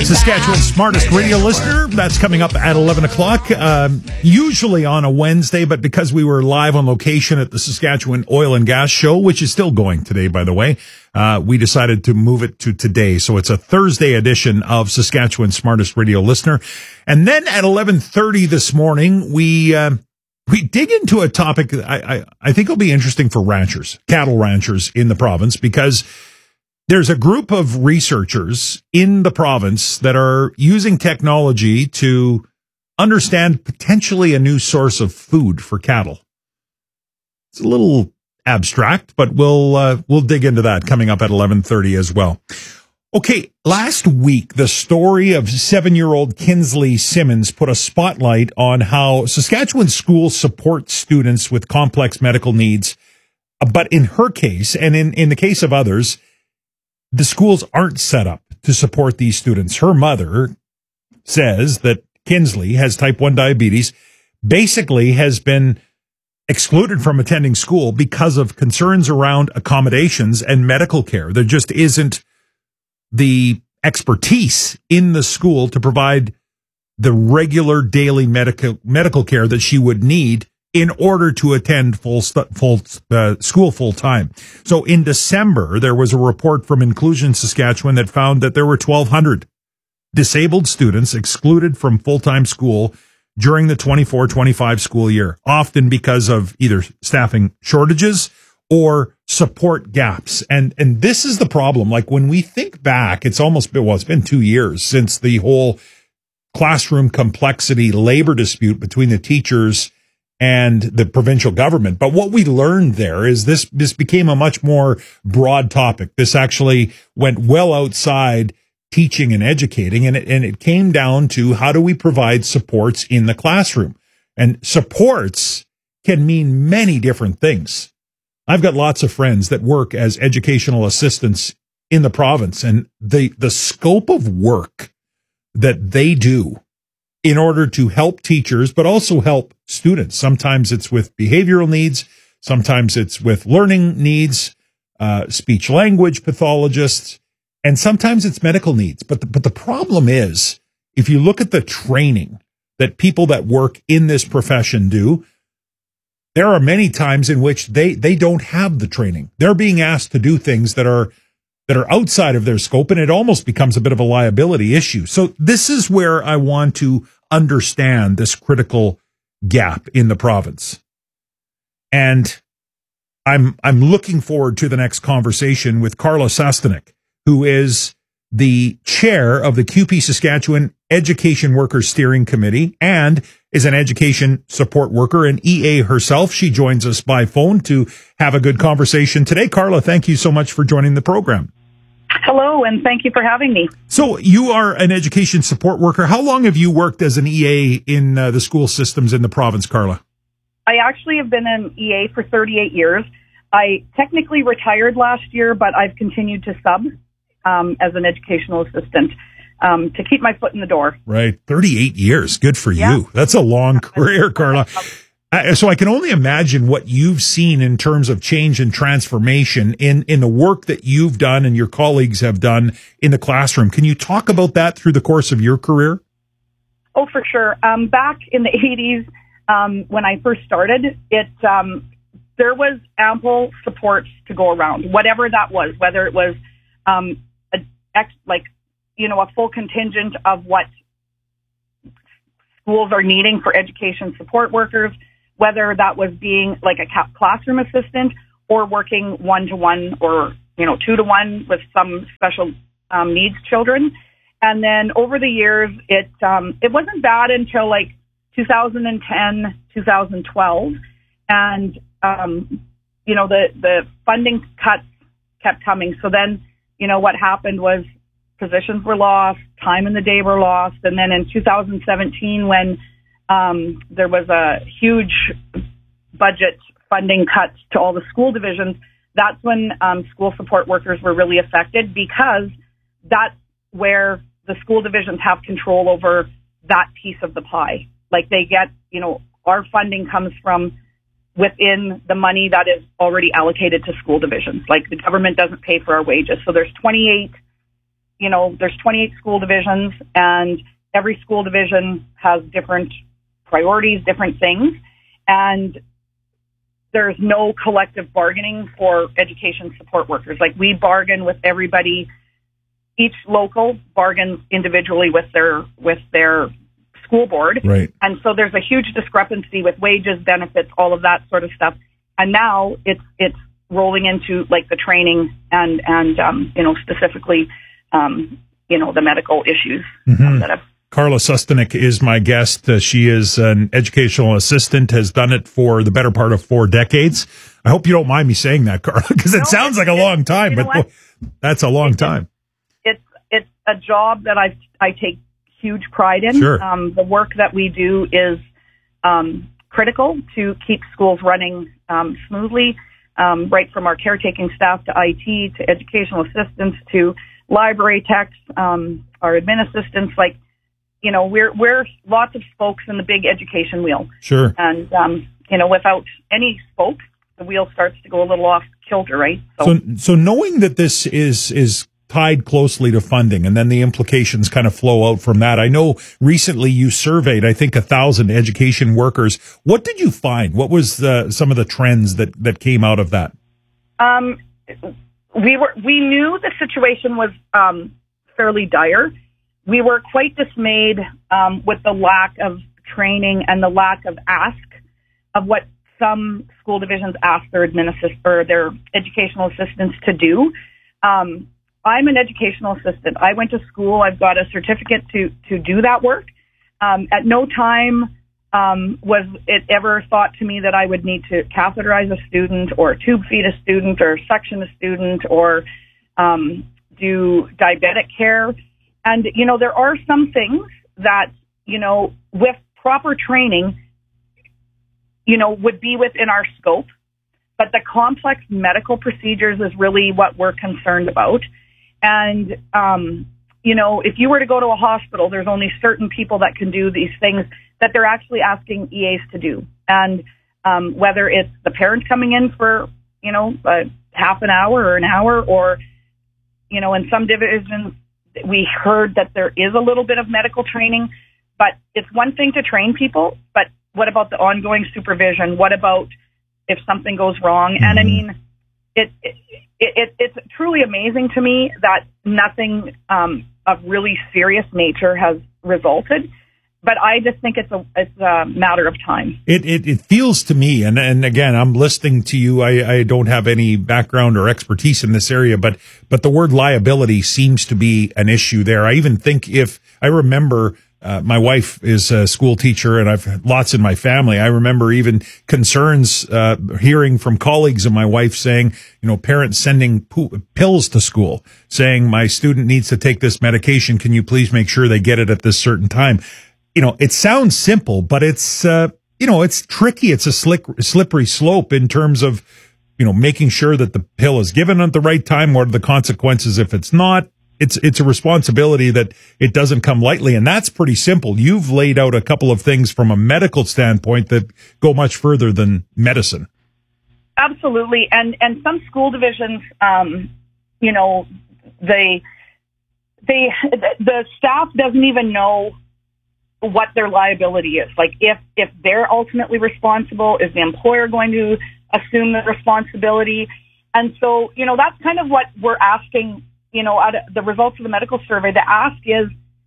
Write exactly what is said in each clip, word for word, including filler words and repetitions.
Saskatchewan's smartest radio listener. That's coming up at eleven o'clock, um, usually on a Wednesday, but because we were live on location at the Saskatchewan Oil and Gas Show, which is still going today, by the way, uh, we decided to move it to today. So it's a Thursday edition of Saskatchewan's smartest radio listener. And then at eleven thirty this morning, we, uh, we dig into a topic that I, I, I think will be interesting for ranchers, cattle ranchers in the province, because there's a group of researchers in the province that are using technology to understand potentially a new source of food for cattle. It's a little abstract, but we'll uh, we'll dig into that coming up at eleven thirty as well. Okay, last week, the story of seven-year-old Kinsley Simmons put a spotlight on how Saskatchewan schools support students with complex medical needs. But in her case, and in, in the case of others, the schools aren't set up to support these students. Her mother says that Kinsley has type one diabetes, basically has been excluded from attending school because of concerns around accommodations and medical care. There just isn't the expertise in the school to provide the regular daily medical medical care that she would need in order to attend full st- full uh, school full time. So in December, there was a report from Inclusion Saskatchewan that found that there were twelve hundred disabled students excluded from full-time school during the twenty-four twenty-five school year, often because of either staffing shortages or support gaps. And and this is the problem. Like when we think back, it's almost been, well, it's been two years since the whole classroom complexity labor dispute between the teachers and the provincial government. But what we learned there is this, this became a much more broad topic. This actually went well outside teaching and educating, and it, and it came down to how do we provide supports in the classroom? And supports can mean many different things. I've got lots of friends that work as educational assistants in the province, and the, the scope of work that they do in order to help teachers, but also help students. Sometimes it's with behavioral needs. Sometimes it's with learning needs, uh, speech language pathologists, and sometimes it's medical needs. But the, but the problem is, if you look at the training that people that work in this profession do, there are many times in which they, they don't have the training. They're being asked to do things that are that are outside of their scope, and it almost becomes a bit of a liability issue. So this is where I want to understand this critical gap in the province. And I'm I'm looking forward to the next conversation with Carla Sastanek, who is the chair of the C U P E Saskatchewan Education Workers Steering Committee and is an education support worker, an E A herself. She joins us by phone to have a good conversation today. Carla, thank you so much for joining the program. Hello, and thank you for having me. So you are an education support worker. How long have you worked as an E A in uh, the school systems in the province, Carla? I actually have been an E A for thirty-eight years. I technically retired last year, but I've continued to sub um, as an educational assistant um, to keep my foot in the door. Right. thirty-eight years. Good for yeah. you. That's a long career, Carla. Uh, so I can only imagine what you've seen in terms of change and transformation in, in the work that you've done and your colleagues have done in the classroom. Can you talk about that through the course of your career? Oh, for sure. Um, back in the eighties, um, when I first started, it um, there was ample support to go around, whatever that was, whether it was um, a, ex, like, you know, a full contingent of what schools are needing for education support workers, whether that was being like a classroom assistant or working one-to-one or, you know, two-to-one with some special um, needs children. And then over the years, it um, it wasn't bad until like two thousand ten, two thousand twelve. And, um, you know, the, the funding cuts kept coming. So then, you know, what happened was positions were lost, time in the day were lost. And then in two thousand seventeen, when Um, there was a huge budget funding cuts to all the school divisions, that's when um, school support workers were really affected, because that's where the school divisions have control over that piece of the pie. Like they get, you know, our funding comes from within the money that is already allocated to school divisions. Like the government doesn't pay for our wages. So there's twenty-eight you know, there's twenty-eight school divisions, and every school division has different priorities, different things, and there's no collective bargaining for education support workers. Like, we bargain with everybody. Each local bargains individually with their with their school board. Right. And so there's a huge discrepancy with wages, benefits, all of that sort of stuff. And now it's it's rolling into like the training and and um, you know, specifically um, you know, the medical issues mm-hmm. um, that have. Carla Sustanek is my guest. Uh, she is an educational assistant, has done it for the better part of four decades. I hope you don't mind me saying that, Carla, because it no, sounds like a long time, but what? That's a long it's, time. It's it's a job that I I take huge pride in. Sure. Um, the work that we do is um, critical to keep schools running um, smoothly, um, right from our caretaking staff to I T to educational assistants to library techs, um, our admin assistants. Like, you know, we're we're lots of spokes in the big education wheel. Sure. And um, you know, without any spokes, the wheel starts to go a little off kilter, right? So, so, so knowing that this is is tied closely to funding, and then the implications kind of flow out from that. I know recently you surveyed, I think, a thousand education workers. What did you find? What was uh, some of the trends that, that came out of that? Um, we were we knew the situation was um, fairly dire. We were quite dismayed um, with the lack of training and the lack of ask of what some school divisions ask their administrators or their educational assistants to do. Um, I'm an educational assistant. I went to school. I've got a certificate to, to do that work. Um, at no time um, was it ever thought to me that I would need to catheterize a student or tube feed a student or suction a student or um, do diabetic care. And, you know, there are some things that, you know, with proper training, you know, would be within our scope. But the complex medical procedures is really what we're concerned about. And, um, you know, if you were to go to a hospital, there's only certain people that can do these things that they're actually asking E As to do. And um, whether it's the parent coming in for, you know, a half an hour or an hour, or, you know, in some divisions, we heard that there is a little bit of medical training, but it's one thing to train people, but what about the ongoing supervision? What about if something goes wrong? Mm-hmm. And I mean, it, it, it, it's truly amazing to me that nothing um, of really serious nature has resulted. But I just think it's a it's a matter of time. It it, it feels to me, and, and again, I'm listening to you. I, I don't have any background or expertise in this area, but but the word liability seems to be an issue there. I even think if I remember, uh, my wife is a school teacher, and I've had lots in my family. I remember even concerns uh, hearing from colleagues of my wife saying, you know, parents sending po- pills to school, saying my student needs to take this medication. Can you please make sure they get it at this certain time? You know, it sounds simple, but it's, uh, you know, it's tricky. It's a slick, slippery slope in terms of, you know, making sure that the pill is given at the right time. What are the consequences if it's not? It's, it's a responsibility that it doesn't come lightly. And that's pretty simple. You've laid out a couple of things from a medical standpoint that go much further than medicine. Absolutely. And, and some school divisions, um, you know, they, they, the staff doesn't even know what their liability is. Like, if, if they're ultimately responsible, is the employer going to assume the responsibility? And so, you know, that's kind of what we're asking, you know, out of the results of the medical survey. The ask is,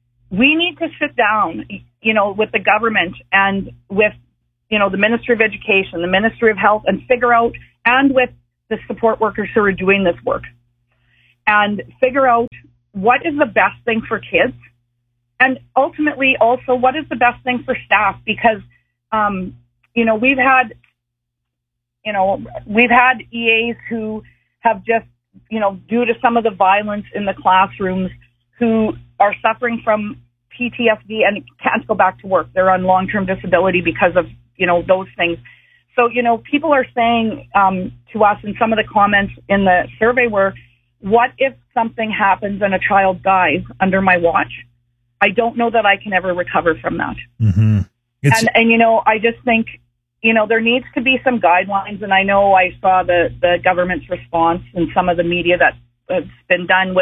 we need to sit down, you know, with the government and with, you know, the Ministry of Education, the Ministry of Health, and figure out, and with the support workers who are doing this work, and figure out what is the best thing for kids. And ultimately, also, what is the best thing for staff? Because, um, you know, we've had, you know, we've had E As who have just, you know, due to some of the violence in the classrooms, who are suffering from P T S D and can't go back to work. They're on long-term disability because of, you know, those things. So, you know, people are saying um, to us, and some of the comments in the survey were, what if something happens and a child dies under my watch? I don't know that I can ever recover from that. Mm-hmm. And, and, you know, I just think, you know, there needs to be some guidelines. And I know I saw the, the government's response and some of the media that has been done was,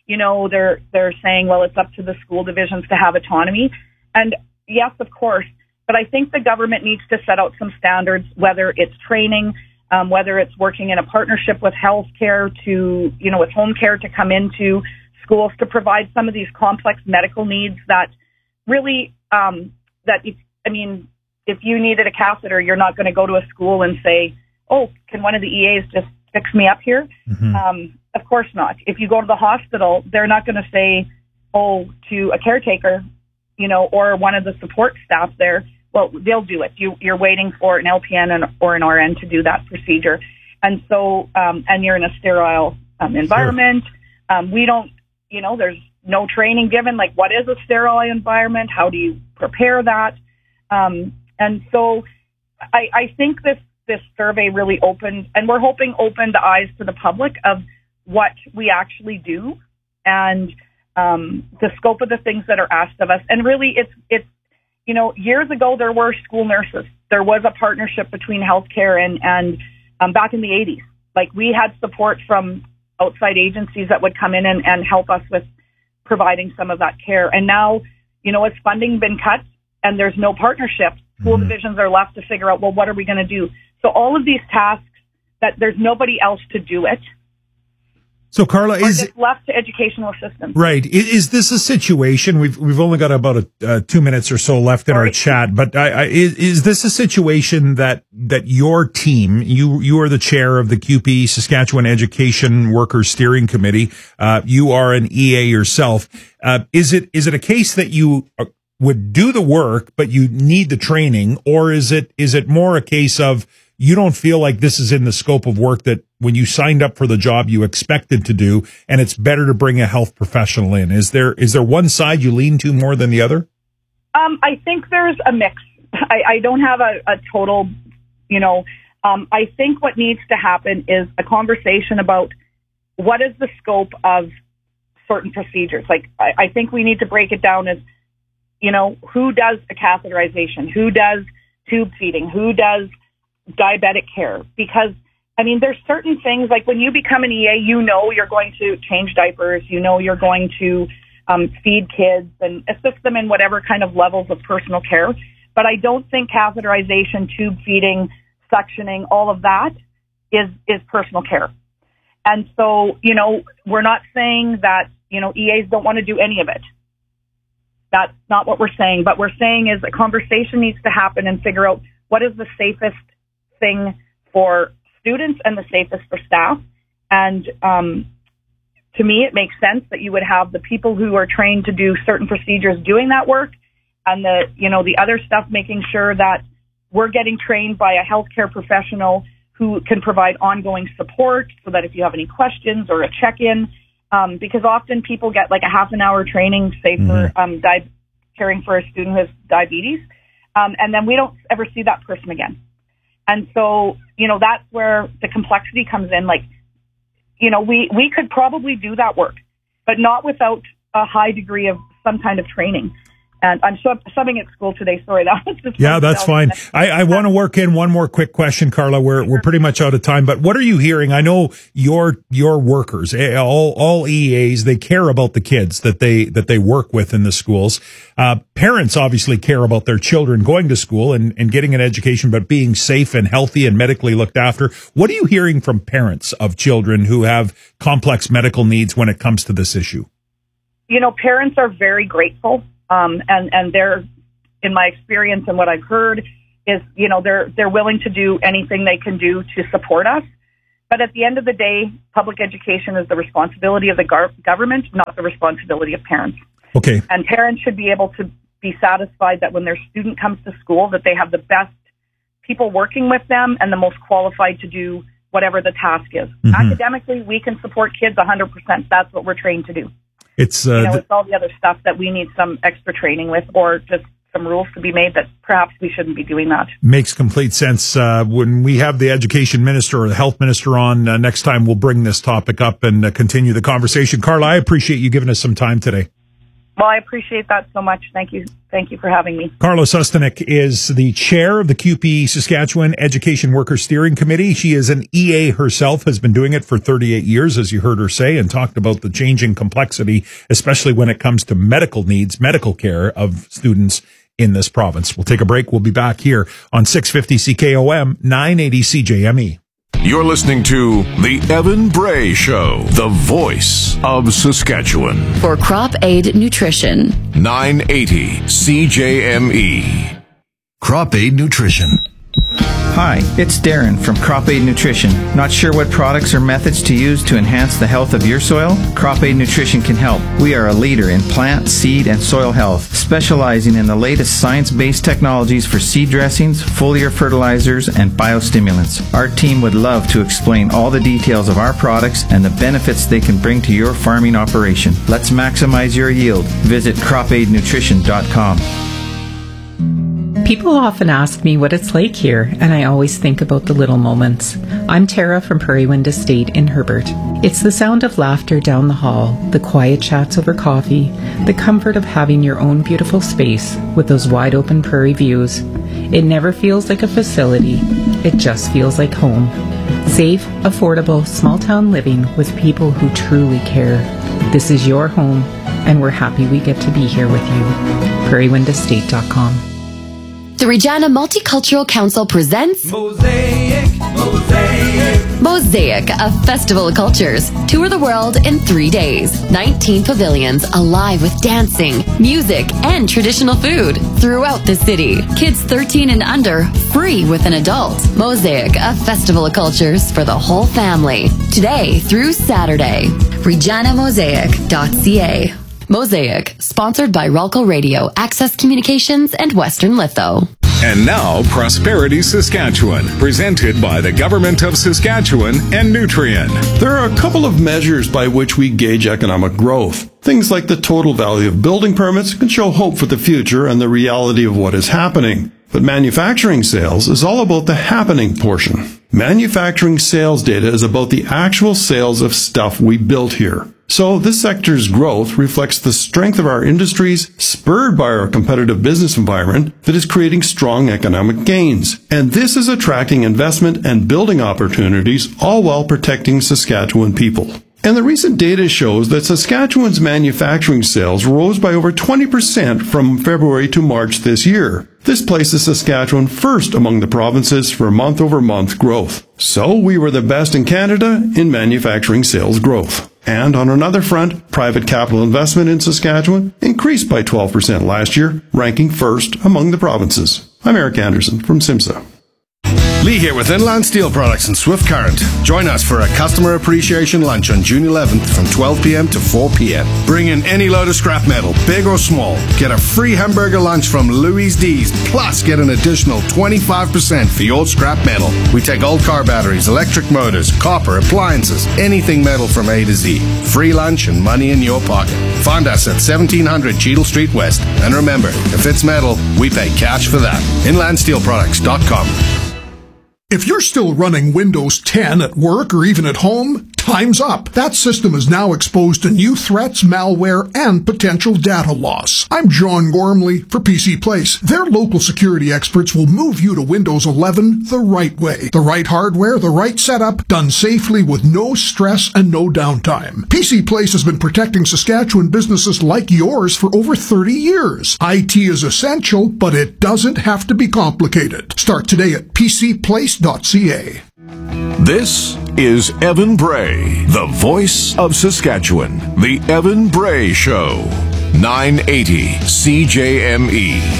you know, they're they're saying, well, it's up to the school divisions to have autonomy. And yes, of course, but I think the government needs to set out some standards, whether it's training, um, whether it's working in a partnership with healthcare to, you know, with home care to come into schools to provide some of these complex medical needs that really, um, that, if, I mean, if you needed a catheter, you're not going to go to a school and say, oh, can one of the E As just fix me up here? Mm-hmm. Um, of course not. If you go to the hospital, they're not going to say, oh, to a caretaker, you know, or one of the support staff there, well, they'll do it. You, you're waiting for an L P N and, or an R N to do that procedure. And so, um, and you're in a sterile um, environment. Sure. Um, we don't, you know, there's no training given, like what is a sterile environment? How do you prepare that? Um, and so I, I think this, this survey really opened, and we're hoping opened the eyes to the public of what we actually do and um, the scope of the things that are asked of us. And really, it's, it's, you know, years ago, there were school nurses. There was a partnership between healthcare and, and um, back in the eighties. Like, we had support from outside agencies that would come in and, and help us with providing some of that care. And now, you know, as funding been cut and there's no partnership, school mm-hmm. divisions are left to figure out, well, what are we going to do? So all of these tasks that there's nobody else to do it. So, Carla, is it left to educational assistants? Right. Is, is this a situation? We've we've only got about a, uh, two minutes or so left in Sorry. our chat, but I, I, is, is this a situation that that your team, you you are the chair of the C U P E Saskatchewan Education Workers Steering Committee, uh, you are an E A yourself. Uh, is it is it a case that you would do the work, but you need the training, or is it is it more a case of you don't feel like this is in the scope of work that when you signed up for the job you expected to do, and it's better to bring a health professional in? Is there is there one side you lean to more than the other? Um, I think there's a mix. I, I don't have a, a total, you know, um, I think what needs to happen is a conversation about what is the scope of certain procedures. Like, I, I think we need to break it down as, you know, who does a catheterization, who does tube feeding, who does diabetic care, because I mean, there's certain things like when you become an E A, you know you're going to change diapers, you know you're going to um, feed kids and assist them in whatever kind of levels of personal care. But I don't think catheterization, tube feeding, suctioning, all of that is is personal care. And so, you know, we're not saying that, you know, E As don't want to do any of it. That's not what we're saying. But we're saying is a conversation needs to happen and figure out what is the safest thing for students and the safest for staff. And um, to me, it makes sense that you would have the people who are trained to do certain procedures doing that work, and the, you know, the other stuff, making sure that we're getting trained by a healthcare professional who can provide ongoing support so that if you have any questions or a check-in, um, because often people get like a half an hour training, say for mm-hmm. um, di- caring for a student who has diabetes, um, and then we don't ever see that person again. And so, you know, that's where the complexity comes in. Like, you know, we, we could probably do that work, but not without a high degree of some kind of training. And I'm sub- subbing at school today. Sorry, that was just yeah, that's fine. I, I want to work in one more quick question, Carla. We're we're pretty much out of time. But what are you hearing? I know your your workers, all all E As, they care about the kids that they that they work with in the schools. Uh, parents obviously care about their children going to school and, and getting an education, but being safe and healthy and medically looked after. What are you hearing from parents of children who have complex medical needs when it comes to this issue? You know, parents are very grateful. Um, and, and they're, in my experience and what I've heard is, you know, they're, they're willing to do anything they can do to support us. But at the end of the day, public education is the responsibility of the gar- government, not the responsibility of parents. Okay. And parents should be able to be satisfied that when their student comes to school, that they have the best people working with them and the most qualified to do whatever the task is. Mm-hmm. Academically, we can support kids one hundred percent. That's what we're trained to do. It's, uh, you know, it's all the other stuff that we need some extra training with, or just some rules to be made that perhaps we shouldn't be doing that. Makes complete sense. Uh, when we have the education minister or the health minister on uh, next time, we'll bring this topic up and uh, continue the conversation. Carla, I appreciate you giving us some time today. Well, I appreciate that so much. Thank you. Thank you for having me. Carla Sustanek is the chair of the C U P E Saskatchewan Education Workers Steering Committee. She is an E A herself, has been doing it for thirty-eight years, as you heard her say, and talked about the changing complexity, especially when it comes to medical needs, medical care of students in this province. We'll take a break. We'll be back here on six fifty C K O M, nine eighty C J M E. You're listening to The Evan Bray Show, the voice of Saskatchewan. For Crop Aid Nutrition. nine eighty C J M E. Crop Aid Nutrition. Hi, it's Darren from Crop Aid Nutrition. Not sure what products or methods to use to enhance the health of your soil? Crop Aid Nutrition can help. We are a leader in plant, seed, and soil health, specializing in the latest science-based technologies for seed dressings, foliar fertilizers, and biostimulants. Our team would love to explain all the details of our products and the benefits they can bring to your farming operation. Let's maximize your yield. Visit crop aid nutrition dot com. People often ask me what it's like here, and I always think about the little moments. I'm Tara from Prairie Wind Estate in Herbert. It's the sound of laughter down the hall, the quiet chats over coffee, the comfort of having your own beautiful space with those wide open prairie views. It never feels like a facility, it just feels like home. Safe, affordable, small town living with people who truly care. This is your home, and we're happy we get to be here with you. prairie wind estate dot com. The Regina Multicultural Council presents Mosaic, Mosaic. Mosaic, a festival of cultures. Tour the world in three days. nineteen pavilions alive with dancing, music, and traditional food throughout the city. Kids thirteen and under, free with an adult. Mosaic, a festival of cultures for the whole family. Today through Saturday. regina mosaic dot c a. Mosaic, sponsored by Ralco Radio, Access Communications, and Western Litho. And now, Prosperity Saskatchewan, presented by the Government of Saskatchewan and Nutrien. There are a couple of measures by which we gauge economic growth. Things like the total value of building permits can show hope for the future and the reality of what is happening. But manufacturing sales is all about the happening portion. Manufacturing sales data is about the actual sales of stuff we built here. So this sector's growth reflects the strength of our industries, spurred by our competitive business environment that is creating strong economic gains. And this is attracting investment and building opportunities, all while protecting Saskatchewan people. And the recent data shows that Saskatchewan's manufacturing sales rose by over twenty percent from February to March this year. This places Saskatchewan first among the provinces for month-over-month growth. So we were the best in Canada in manufacturing sales growth. And on another front, private capital investment in Saskatchewan increased by twelve percent last year, ranking first among the provinces. I'm Eric Anderson from SIMSA. Lee here with Inland Steel Products and Swift Current. Join us for a customer appreciation lunch on June eleventh from twelve p.m. to four p.m. Bring in any load of scrap metal, big or small. Get a free hamburger lunch from Louis D's, plus get an additional twenty-five percent for your scrap metal. We take old car batteries, electric motors, copper, appliances, anything metal from A to Z. Free lunch and money in your pocket. Find us at seventeen hundred Cheadle Street West. And remember, if it's metal, we pay cash for that. inland steel products dot com. If you're still running Windows ten at work or even at home, time's up. That system is now exposed to new threats, malware, and potential data loss. I'm John Gormley for P C Place. Their local security experts will move you to Windows eleven the right way. The right hardware, the right setup, done safely with no stress and no downtime. P C Place has been protecting Saskatchewan businesses like yours for over thirty years. I T is essential, but it doesn't have to be complicated. Start today at p c place dot c a. This is Evan Bray, the voice of Saskatchewan. The Evan Bray Show, nine eighty C J M E.